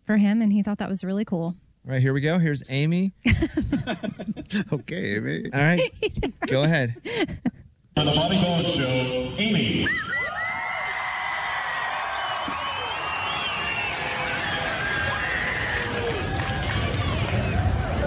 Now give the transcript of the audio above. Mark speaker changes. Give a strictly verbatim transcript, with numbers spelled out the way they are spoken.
Speaker 1: for him, and he thought that was really cool.
Speaker 2: All right, here we go. Here's Amy.
Speaker 3: Okay, Amy.
Speaker 2: All right, go ahead.
Speaker 4: For the Bobby Bones Show,